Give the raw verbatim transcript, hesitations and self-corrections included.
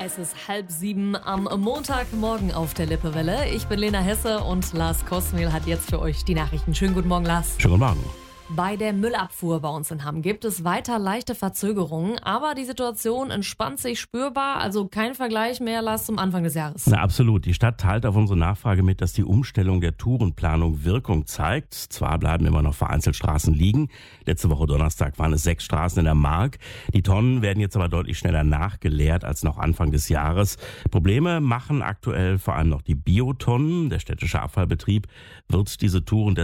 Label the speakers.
Speaker 1: Es ist halb sieben am Montagmorgen auf der Lippewelle. Ich bin Lena Hesse und Lars Kosmehl hat jetzt für euch die Nachrichten. Schönen guten Morgen, Lars.
Speaker 2: Schönen guten Morgen.
Speaker 1: Bei der Müllabfuhr bei uns in Hamm gibt es weiter leichte Verzögerungen, aber die Situation entspannt sich spürbar, also kein Vergleich mehr, Lars, zum Anfang des Jahres.
Speaker 2: Na, absolut. Die Stadt teilt auf unsere Nachfrage mit, dass die Umstellung der Tourenplanung Wirkung zeigt. Zwar bleiben immer noch vereinzelt Straßen liegen. Letzte Woche Donnerstag waren es sechs Straßen in der Mark. Die Tonnen werden jetzt aber deutlich schneller nachgeleert als noch Anfang des Jahres. Probleme machen aktuell vor allem noch die Biotonnen. Der städtische Abfallbetrieb wird diese Touren